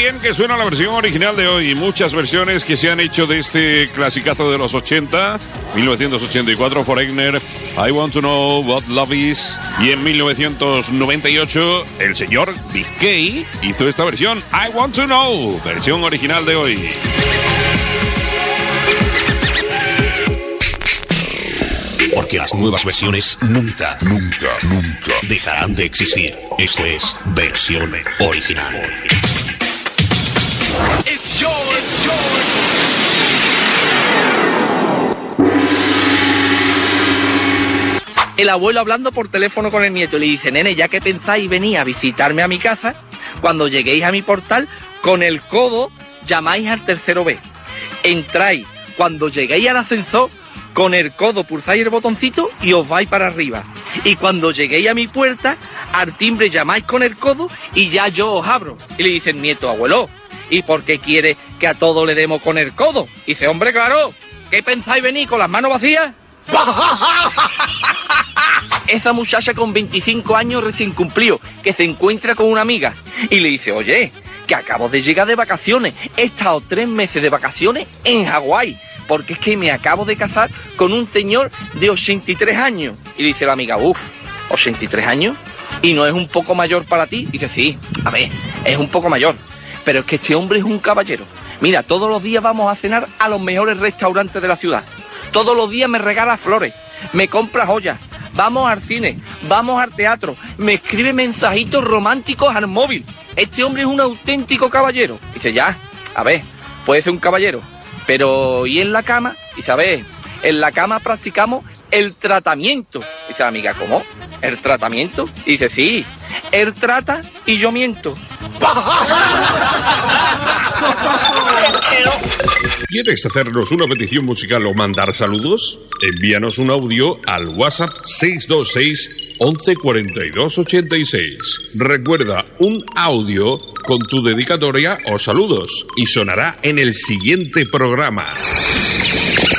bien que suena la versión original de hoy. Muchas versiones que se han hecho de este clasicazo de los 80, 1984, Foreigner, I Want to Know What Love Is. Y en 1998, el señor Big K hizo esta versión, I Want to Know, versión original de hoy. Porque las nuevas versiones nunca dejarán de existir. Esto es versión original. It's yours. El abuelo hablando por teléfono con el nieto le dice: nene, ya que pensáis venir a visitarme a mi casa, cuando lleguéis a mi portal, con el codo llamáis al tercero B. Entráis, cuando lleguéis al ascensor, con el codo pulsáis el botoncito y os vais para arriba. Y cuando lleguéis a mi puerta, al timbre llamáis con el codo y ya yo os abro. Y le dice el nieto: abuelo, ¿y por qué quiere que a todo le demos con el codo? Y dice: hombre, claro, ¿qué pensáis venir con las manos vacías? Esa muchacha con 25 años recién cumplido, que se encuentra con una amiga y le dice: oye, que acabo de llegar de vacaciones, he estado 3 meses de vacaciones en Hawái, porque es que me acabo de casar con un señor de 83 años. Y dice la amiga: uff, 83 años, ¿y no es un poco mayor para ti? Y dice: sí, a ver, es un poco mayor, pero es que este hombre es un caballero. Mira, todos los días vamos a cenar a los mejores restaurantes de la ciudad. Todos los días me regala flores, me compra joyas, vamos al cine, vamos al teatro, me escribe mensajitos románticos al móvil. Este hombre es un auténtico caballero. Dice: ya, a ver, puede ser un caballero, pero ¿y en la cama? Dice: a ver, en la cama practicamos el tratamiento. Dice la amiga: ¿cómo? ¿El tratamiento? Y dice: sí, él trata y yo miento. ¿Quieres hacernos una petición musical o mandar saludos? Envíanos un audio al WhatsApp 626 11 42 86. Recuerda, un audio con tu dedicatoria o saludos y sonará en el siguiente programa.